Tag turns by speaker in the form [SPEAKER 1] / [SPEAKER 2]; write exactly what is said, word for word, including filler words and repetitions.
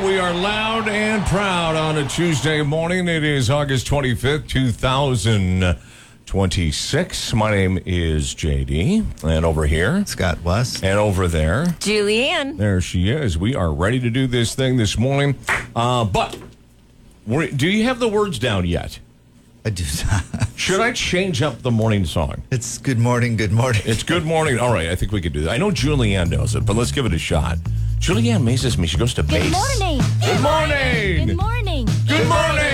[SPEAKER 1] we are loud and proud on a Tuesday morning. It is August twenty-fifth, two thousand twenty-six. My name is J D, and over here,
[SPEAKER 2] Scott West,
[SPEAKER 1] and over there,
[SPEAKER 3] Julianne.
[SPEAKER 1] There she is. We are ready to do this thing this morning. Uh, but we're, do you have the words down yet?
[SPEAKER 2] I do not.
[SPEAKER 1] Should I change up the morning song?
[SPEAKER 2] It's good morning, good morning.
[SPEAKER 1] It's good morning. All right, I think we could do that. I know Julianne knows it, but let's give it a shot. Julianne amazes me. She goes to
[SPEAKER 4] Good
[SPEAKER 1] bass.
[SPEAKER 4] morning.
[SPEAKER 1] Good morning.
[SPEAKER 4] Good morning.
[SPEAKER 1] Good morning.